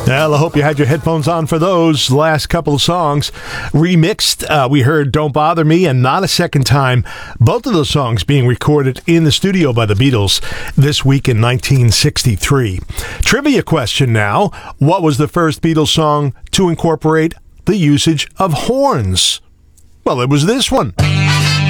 Well, I hope you had your headphones on for those last couple of songs. Remixed, we heard Don't Bother Me and Not a Second Time. Both of those songs being recorded in the studio by the Beatles this week in 1963. Trivia question now. What was the first Beatles song to incorporate the usage of horns? Well, it was this one.